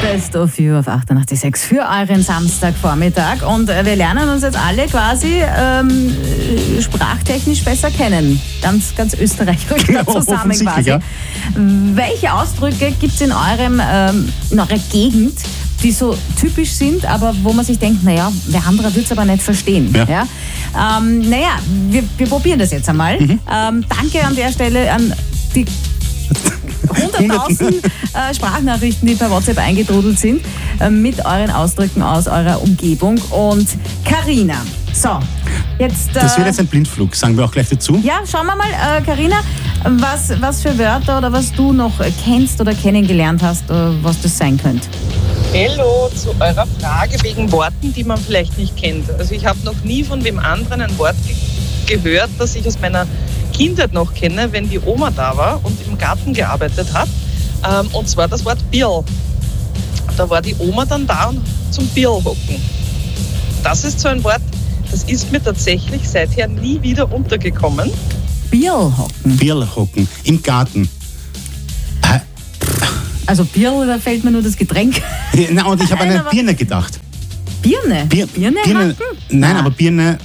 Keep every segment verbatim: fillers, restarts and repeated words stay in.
Best of You auf achtundachtzig Komma sechs für euren Samstagvormittag. Und wir lernen uns jetzt alle quasi ähm, sprachtechnisch besser kennen. Ganz, ganz österreicherisch ja, zusammen quasi. Ja. Welche Ausdrücke gibt es in, eurem, ähm, in eurer Gegend, die so typisch sind, aber wo man sich denkt, naja, wer andere wird es aber nicht verstehen. Ja. Ja? Ähm, naja, wir, wir probieren das jetzt einmal. Mhm. Ähm, danke an der Stelle an die hunderttausend äh, Sprachnachrichten, die per WhatsApp eingetrudelt sind, äh, mit euren Ausdrücken aus eurer Umgebung. Und Carina, so, jetzt... Äh, das wird jetzt ein Blindflug, sagen wir auch gleich dazu. Ja, schauen wir mal, äh, Carina, was, was für Wörter oder was du noch kennst oder kennengelernt hast, äh, was das sein könnte. Hallo, zu eurer Frage wegen Worten, die man vielleicht nicht kennt. Also ich habe noch nie von wem anderen ein Wort ge- gehört, das ich aus meiner Kindheit noch kenne, wenn die Oma da war und im Garten gearbeitet hat. Ähm, und zwar das Wort Birl. Da war die Oma dann da und zum Birl hocken. Das ist so ein Wort, das ist mir tatsächlich seither nie wieder untergekommen. Birl hocken? Birl hocken, im Garten. Äh, also Birl, da fällt mir nur das Getränk. Na, und ich habe an eine Birne gedacht. Birne? Bir- Birne, Birne hacken? Nein, Ah. aber Birne...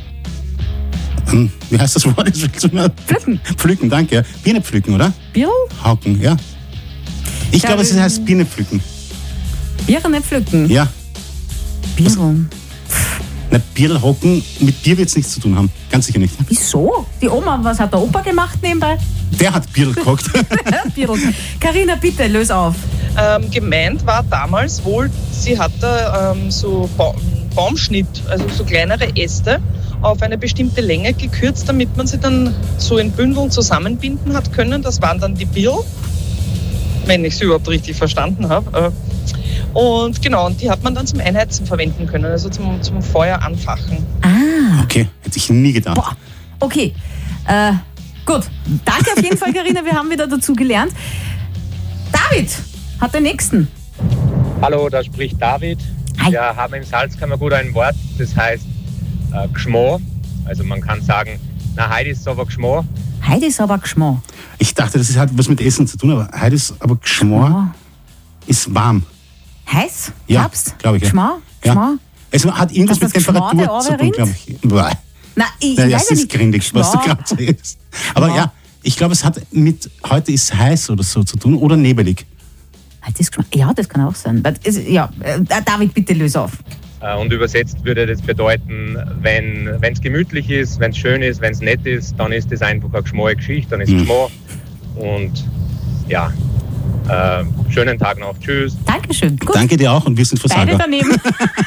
Wie heißt das Wort? Pflücken. Pflücken, danke. Birne pflücken, oder? Birl? Haken, ja. Ich glaube, es heißt Birne pflücken. Birne pflücken? Ja. Birl. Na, Birl hocken, mit Bier wird es nichts zu tun haben. Ganz sicher nicht. Wieso? Die Oma, was hat der Opa gemacht nebenbei? Der hat Birl gehockt. Birl. Carina, bitte, löse auf. Ähm, gemeint war damals wohl, sie hatte ähm, so ba- Baumschnitt, also so kleinere Äste, auf eine bestimmte Länge gekürzt, damit man sie dann so in Bündeln zusammenbinden hat können. Das waren dann die Birl, wenn ich sie überhaupt richtig verstanden habe. Und genau, und die hat man dann zum Einheizen verwenden können, also zum, zum Feuer anfachen. Ah. Okay, hätte ich nie gedacht. Boah. Okay, äh, gut. Danke auf jeden Fall, Carina, wir haben wieder dazu gelernt. David hat den nächsten. Hallo, da spricht David. Hi. Wir haben im Salzkammergut ein Wort, das heißt äh, Gschmo. Also man kann sagen, na heute ist es aber Gschmo. Heute ist aber Geschmack. Ich dachte, das hat was mit Essen zu tun, aber heute ist aber Geschmack ist warm. Heiß? Ja, Herbst? glaube ich, ja. Geschmack? Ja. Geschmack? Es hat irgendwas Hast du mit das Temperatur Geschmack zu der tun, glaube ich. Boah. Na, ich, Ja, ich ja, weiß es ja ist nicht. grindig, was du Geschmack. gerade sagst. Aber ja, ich glaube, es hat mit heute ist heiß oder so zu tun oder nebelig. Heute ist Geschmack. Ja, das kann auch sein. Aber es- Ja, äh, David, bitte löse auf. Äh, und übersetzt würde das bedeuten, wenn es gemütlich ist, wenn es schön ist, wenn es nett ist, dann ist das einfach eine Gschmoe Geschichte, dann ist es Mhm. Gschmo. Und ja, äh, schönen Tag noch. Tschüss. Dankeschön. Gut. Danke dir auch und wir sind Beide Versager. daneben.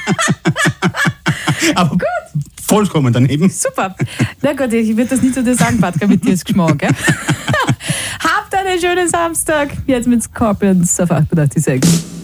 Aber vollkommen daneben. Super. Na gut, ich würde das nicht zu dir sagen, Patka, mit dir ist Geschmack, gell? Habt einen schönen Samstag. Jetzt mit Scorpions auf achtundachtzig Komma sechs.